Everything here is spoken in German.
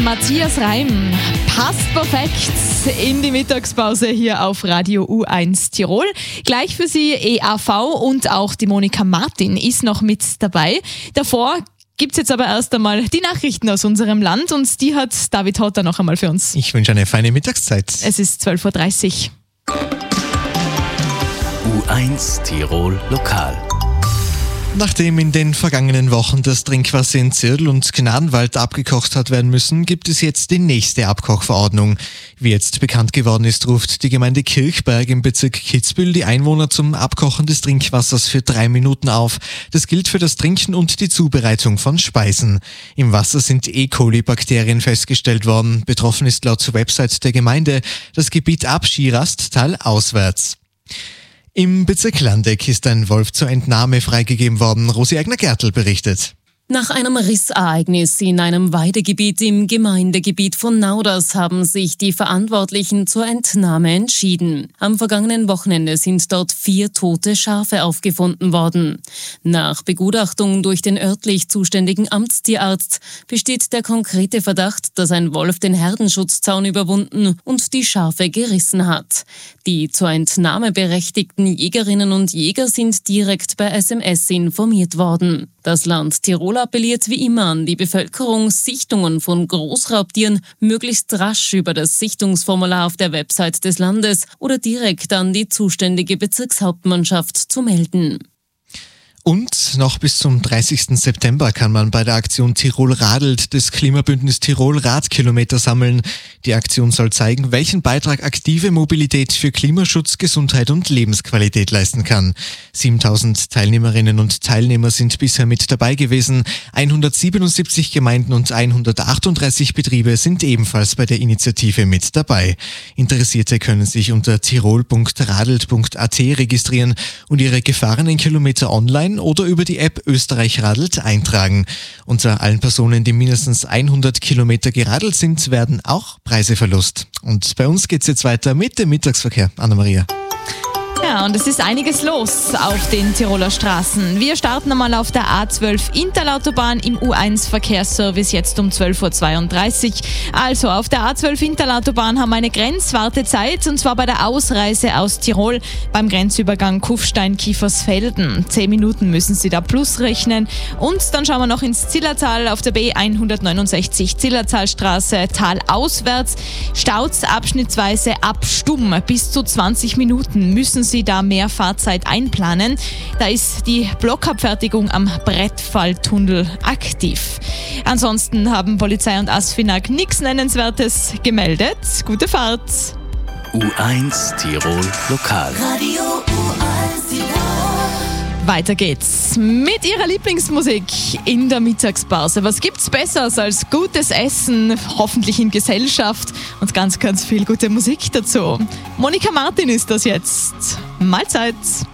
Matthias Reim passt perfekt in die Mittagspause hier auf Radio U1 Tirol. Gleich für Sie EAV und auch die Monika Martin ist noch mit dabei. Davor gibt's jetzt aber erst einmal die Nachrichten aus unserem Land und die hat David Hotter noch einmal für uns. Ich wünsche eine feine Mittagszeit. Es ist 12.30 Uhr. U1 Tirol Lokal. Nachdem in den vergangenen Wochen das Trinkwasser in Zirl und Gnadenwald abgekocht hat werden müssen, gibt es jetzt die nächste Abkochverordnung. Wie jetzt bekannt geworden ist, ruft die Gemeinde Kirchberg im Bezirk Kitzbühel die Einwohner zum Abkochen des Trinkwassers für 3 Minuten auf. Das gilt für das Trinken und die Zubereitung von Speisen. Im Wasser sind E. coli-Bakterien festgestellt worden. Betroffen ist laut Website der Gemeinde das Gebiet ab Schierast talauswärts. Im Bezirk Landeck ist ein Wolf zur Entnahme freigegeben worden. Rosi Eigner-Gertl berichtet. Nach einem Rissereignis in einem Weidegebiet im Gemeindegebiet von Nauders haben sich die Verantwortlichen zur Entnahme entschieden. Am vergangenen Wochenende sind dort 4 tote Schafe aufgefunden worden. Nach Begutachtung durch den örtlich zuständigen Amtstierarzt besteht der konkrete Verdacht, dass ein Wolf den Herdenschutzzaun überwunden und die Schafe gerissen hat. Die zur Entnahme berechtigten Jägerinnen und Jäger sind direkt per SMS informiert worden. Das Land Tirol appelliert wie immer an die Bevölkerung, Sichtungen von Großraubtieren möglichst rasch über das Sichtungsformular auf der Website des Landes oder direkt an die zuständige Bezirkshauptmannschaft zu melden. Und noch bis zum 30. September kann man bei der Aktion Tirol radelt des Klimabündnis Tirol Radkilometer sammeln. Die Aktion soll zeigen, welchen Beitrag aktive Mobilität für Klimaschutz, Gesundheit und Lebensqualität leisten kann. 7000 Teilnehmerinnen und Teilnehmer sind bisher mit dabei gewesen. 177 Gemeinden und 138 Betriebe sind ebenfalls bei der Initiative mit dabei. Interessierte können sich unter tirol.radelt.at registrieren und ihre gefahrenen Kilometer online oder über die App Österreich radelt eintragen. Unter allen Personen, die mindestens 100 Kilometer geradelt sind, werden auch Preise verlost. Und bei uns geht's jetzt weiter mit dem Mittagsverkehr. Anna-Maria. Ja, und es ist einiges los auf den Tiroler Straßen. Wir starten einmal auf der A12 Interlautobahn im U1-Verkehrsservice jetzt um 12.32 Uhr. Also auf der A12 Interlautobahn haben wir eine Grenzwartezeit und zwar bei der Ausreise aus Tirol beim Grenzübergang Kufstein-Kiefersfelden. 10 Minuten müssen Sie da plus rechnen. Und dann schauen wir noch ins Zillertal auf der B169 Zillertalstraße talauswärts. Staut's abschnittsweise ab Stumm. Bis zu 20 Minuten müssen Sie da mehr Fahrzeit einplanen. Da ist die Blockabfertigung am Brettfalltunnel aktiv. Ansonsten haben Polizei und ASFINAG nichts Nennenswertes gemeldet. Gute Fahrt! U1 Tirol Lokal. Radio U1 Tirol. Weiter geht's mit Ihrer Lieblingsmusik in der Mittagspause. Was gibt's Besseres als gutes Essen, hoffentlich in Gesellschaft und ganz, ganz viel gute Musik dazu. Monika Martin ist das jetzt. Mahlzeit!